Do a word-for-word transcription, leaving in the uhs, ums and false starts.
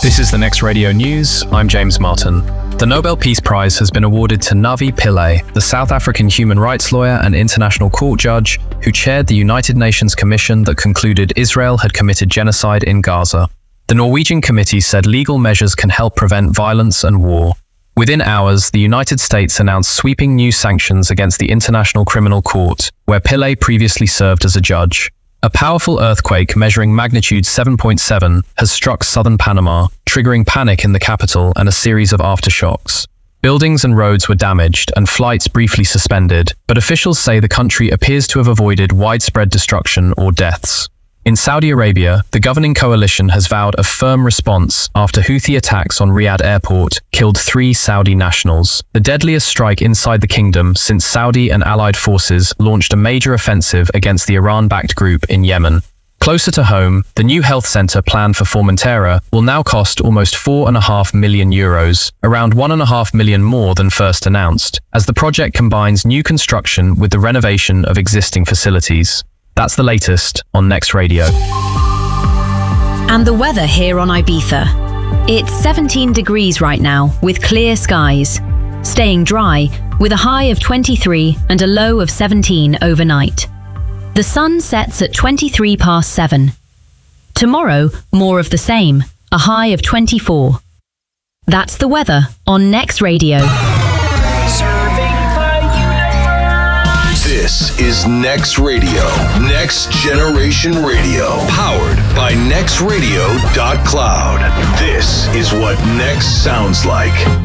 This is the Next Radio News. I'm James Martin. The Nobel Peace Prize has been awarded to Navi Pillay, the South African human rights lawyer and international court judge who chaired the United Nations Commission that concluded Israel had committed genocide in Gaza. The Norwegian committee said legal measures can help prevent violence and war. Within hours, the United States announced sweeping new sanctions against the International Criminal Court, where Pillay previously served as a judge. A powerful earthquake measuring magnitude seven point seven has struck southern Panama, triggering panic in the capital and a series of aftershocks. Buildings and roads were damaged and flights briefly suspended, but officials say the country appears to have avoided widespread destruction or deaths. In Saudi Arabia, the governing coalition has vowed a firm response after Houthi attacks on Riyadh airport killed three Saudi nationals, the deadliest strike inside the kingdom since Saudi and allied forces launched a major offensive against the Iran-backed group in Yemen. Closer to home, the new health centre planned for Formentera will now cost almost four and a half million euros, around one and a half million more than first announced, as the project combines new construction with the renovation of existing facilities. That's the latest on Next Radio. And the weather here on Ibiza. It's seventeen degrees right now with clear skies. Staying dry with a high of twenty-three and a low of seventeen overnight. The sun sets at twenty-three past seven. Tomorrow, more of the same, a high of twenty-four. That's the weather on Next Radio. This is Next Radio, Next Generation Radio, powered by next radio dot cloud. This is what Next sounds like.